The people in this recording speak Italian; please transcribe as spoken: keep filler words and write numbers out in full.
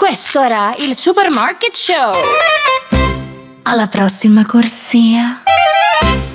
Questo era il Supermarket Show. Alla prossima corsia.